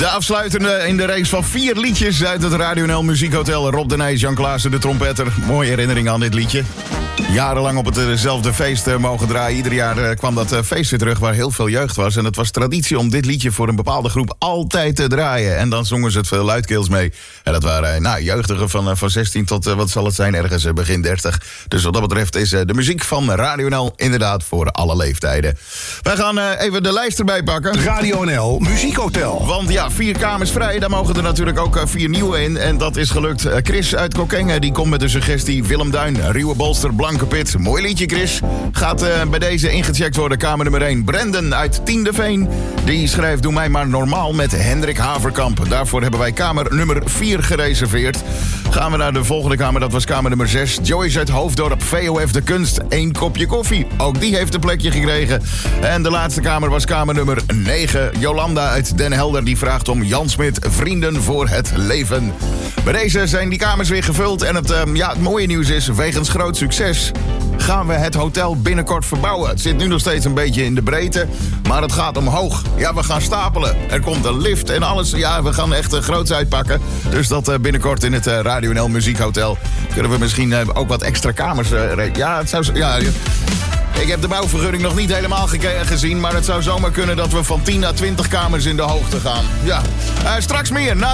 De afsluitende in de race van 4 liedjes uit het Radio NL Muziekhotel. Rob de Nijs, Jan Klaassen, de trompetter. Mooie herinnering aan dit liedje. Jarenlang op hetzelfde feest mogen draaien. Ieder jaar kwam dat feest weer terug waar heel veel jeugd was. En het was traditie om dit liedje voor een bepaalde groep altijd te draaien. En dan zongen ze het veel luidkeels mee. En dat waren jeugdigen van 16 tot, wat zal het zijn, ergens begin 30. Dus wat dat betreft is de muziek van Radio NL inderdaad voor alle leeftijden. Wij gaan even de lijst erbij pakken. Radio NL Muziekhotel. Want ja, 4 kamers vrij, daar mogen er natuurlijk ook 4 nieuwe in. En dat is gelukt. Chris uit Kockengen, die komt met de suggestie Willem Duin, Ruwe Bolster, Blanke Pit. Mooi liedje, Chris. Gaat bij deze ingecheckt worden. Kamer nummer 1. Brendan uit Tiendeveen. Die schrijft Doe mij maar normaal met Hendrik Haverkamp. Daarvoor hebben wij kamer nummer 4 gereserveerd. Gaan we naar de volgende kamer, dat was kamer nummer 6. Joyce uit Hoofddorp, VOF de Kunst. 1 kopje koffie. Ook die heeft een plekje gekregen. En de laatste kamer was kamer nummer 9. Jolanda uit Den Helder, die vraagt om Jan Smit, Vrienden voor het Leven. Bij deze zijn die kamers weer gevuld. En het mooie nieuws is, wegens groot succes gaan we het hotel binnenkort verbouwen. Het zit nu nog steeds een beetje in de breedte, maar het gaat omhoog. Ja, we gaan stapelen. Er komt een lift en alles. Ja, we gaan echt groots uitpakken. Dus dat binnenkort in het Radio NL Muziekhotel. Kunnen we misschien ook wat extra kamers... Ik heb de bouwvergunning nog niet helemaal gezien, maar het zou zomaar kunnen dat we van 10 naar 20 kamers in de hoogte gaan. Ja, straks meer.